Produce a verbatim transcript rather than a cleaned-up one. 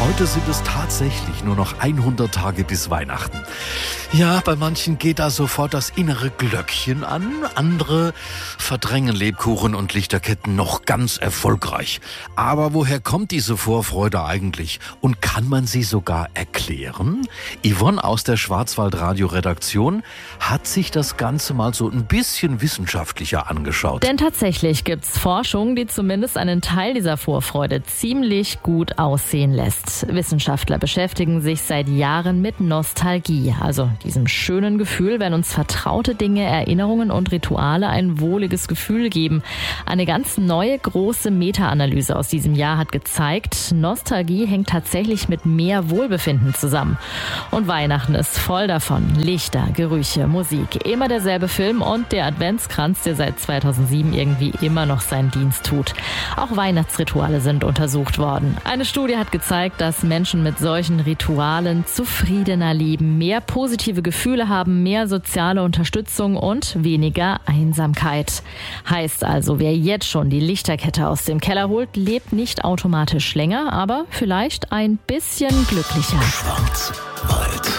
Heute sind es tatsächlich nur noch hundert Tage bis Weihnachten. Ja, bei manchen geht da sofort das innere Glöckchen an. Andere verdrängen Lebkuchen und Lichterketten noch ganz erfolgreich. Aber woher kommt diese Vorfreude eigentlich? Und kann man sie sogar erklären? Yvonne aus der Schwarzwald-Radio-Redaktion hat sich das Ganze mal so ein bisschen wissenschaftlicher angeschaut. Denn tatsächlich gibt's Forschung, die zumindest einen Teil dieser Vorfreude ziemlich gut aussehen lässt. Wissenschaftler beschäftigen sich seit Jahren mit Nostalgie, also diesem schönen Gefühl, wenn uns vertraute Dinge, Erinnerungen und Rituale ein wohliges Gefühl geben. Eine ganz neue große Meta-Analyse aus diesem Jahr hat gezeigt, Nostalgie hängt tatsächlich mit mehr Wohlbefinden zusammen. Und Weihnachten ist voll davon. Lichter, Gerüche, Musik, immer derselbe Film und der Adventskranz, der seit zweitausendsieben irgendwie immer noch seinen Dienst tut. Auch Weihnachtsrituale sind untersucht worden. Eine Studie hat gezeigt, dass Menschen mit solchen Ritualen zufriedener leben, mehr positive Gefühle haben, mehr soziale Unterstützung und weniger Einsamkeit. Heißt also, wer jetzt schon die Lichterkette aus dem Keller holt, lebt nicht automatisch länger, aber vielleicht ein bisschen glücklicher. Schwarzwald.